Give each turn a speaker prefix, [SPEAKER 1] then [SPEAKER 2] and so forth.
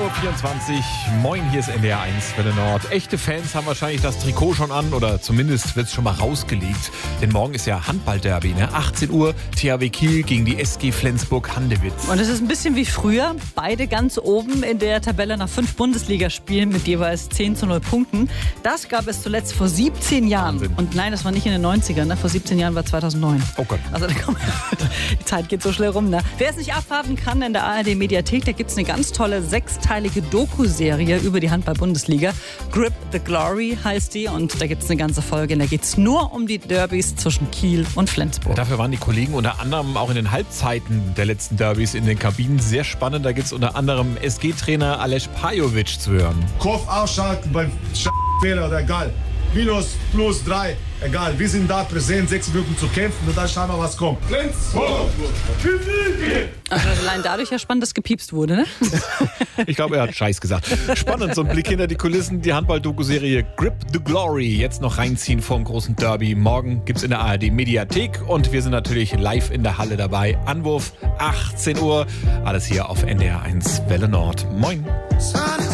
[SPEAKER 1] 7.24 Uhr. Moin, hier ist NDR 1 Welle Nord. Echte Fans haben wahrscheinlich das Trikot schon an oder zumindest wird es schon mal rausgelegt. Denn morgen ist ja Handball-Derby, ne? 18 Uhr, THW Kiel gegen die SG Flensburg-Handewitt.
[SPEAKER 2] Und es ist ein bisschen wie früher. Beide ganz oben in der Tabelle nach 5 Bundesligaspielen mit jeweils 10:0 Punkten. Das gab es zuletzt vor 17 Jahren.
[SPEAKER 1] Wahnsinn.
[SPEAKER 2] Und nein, das war nicht in den 90ern. Ne? Vor 17 Jahren war 2009.
[SPEAKER 1] Oh Gott.
[SPEAKER 2] Also die Zeit geht so schnell rum. Ne? Wer es nicht abwarten kann, in der ARD-Mediathek, da gibt es eine ganz tolle 6-teilige Doku-Serie über die Handball-Bundesliga. Grip the Glory heißt die und da gibt es eine ganze Folge. Und da geht es nur um die Derbys zwischen Kiel und Flensburg.
[SPEAKER 1] Dafür waren die Kollegen unter anderem auch in den Halbzeiten der letzten Derbys in den Kabinen sehr spannend. Da gibt es unter anderem SG-Trainer Aleš Pajovic zu hören.
[SPEAKER 3] Kopf ausschalten beim Fehler oder egal. Minus, plus 3, egal. Wir sind da präsent, 6 Minuten zu kämpfen und dann schauen wir, was kommt.
[SPEAKER 2] Also allein dadurch ja spannend, dass gepiepst wurde, ne?
[SPEAKER 1] Ich glaube, er hat Scheiß gesagt. Spannend, so ein Blick hinter die Kulissen. Die Handball-Doku-Serie Grip the Glory. Jetzt noch reinziehen vor dem großen Derby. Morgen gibt's in der ARD-Mediathek und wir sind natürlich live in der Halle dabei. Anwurf 18 Uhr. Alles hier auf NDR 1 Welle Nord. Moin.